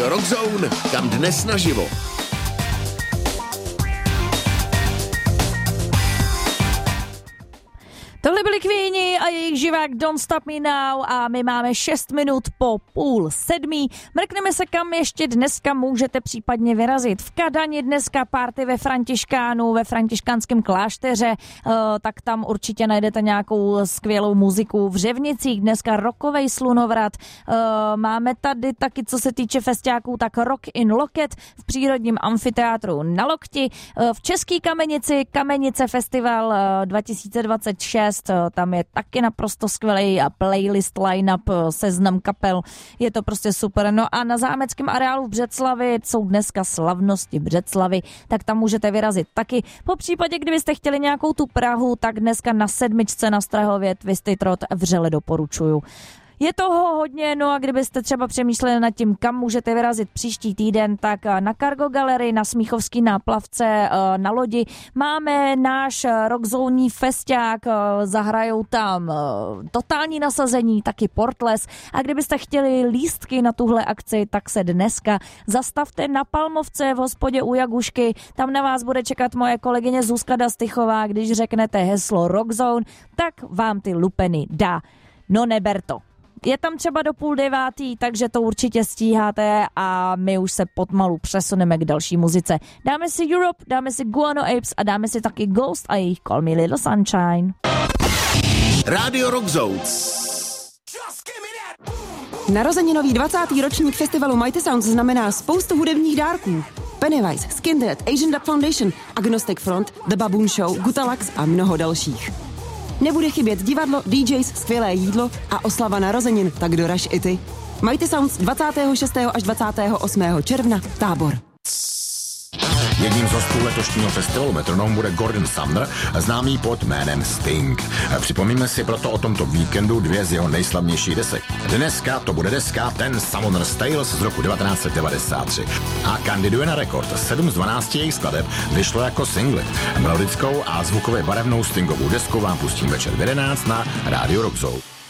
Radio Rock Zone, kam dnes naživo. Tohle byli Queeni a jejich živák Don't Stop Me Now a my máme 6 minut po 6:30. Mrkneme se, kam ještě dneska můžete případně vyrazit. V Kadani dneska party ve Františkánu, ve františkánském klášteře, tak tam určitě najdete nějakou skvělou muziku. V Řevnicích dneska rockovej slunovrat. Máme tady taky, co se týče festiáků, tak Rock in Loket v přírodním amfiteátru na Lokti. V Český Kamenici Kamenice festival 2026. Tam je taky naprosto skvělý a playlist line-up, seznam kapel, je to prostě super. No a na zámeckém areálu v Břeclavi jsou dneska slavnosti Břeclavy, tak tam můžete vyrazit taky. Po případě, kdybyste chtěli nějakou tu Prahu, tak dneska na 7. na Strahově Twisted Road vřele doporučuju. Je toho hodně, no a kdybyste třeba přemýšleli nad tím, kam můžete vyrazit příští týden, tak na Cargo Gallery, na Smíchovský náplavce, na lodi máme náš rockzónní festiák, zahrajou tam totální nasazení, taky Portles. A kdybyste chtěli lístky na tuhle akci, tak se dneska zastavte na Palmovce v hospodě u Jagušky. Tam na vás bude čekat moje kolegyně Zuzka Dastychová. Když řeknete heslo Rockzone, tak vám ty lupeny dá. No neber to. Je tam třeba do 8:30, takže to určitě stíháte a my už se pomalu přesuneme k další muzice. Dáme si Europe, dáme si Guano Apes a dáme si taky Ghost a jejich Call Me Little Sunshine. Radio Rock Zone. Narozeninový 20. ročník festivalu Mighty Sounds znamená spoustu hudebních dárků. Pennywise, Skindead, Asian Dub Foundation, Agnostic Front, The Baboon Show, Gutalax a mnoho dalších. Nebude chybět divadlo, DJs, skvělé jídlo a oslava narozenin, tak doraž i ty. Mighty Sounds 26. až 28. června, Tábor. Jedním z hostů letošního festivalu Metronome bude Gordon Sumner, známý pod jménem Sting. Připomíme si proto o tomto víkendu dvě z jeho nejslavnějších desek. Dneska to bude deska Ten Summoner's Tales z roku 1993 a kandiduje na rekord. 7 z 12 jejich skladeb vyšlo jako singly. Melodickou a zvukově barevnou Stingovou desku vám pustím večer v 11 na Radio Rock Zone.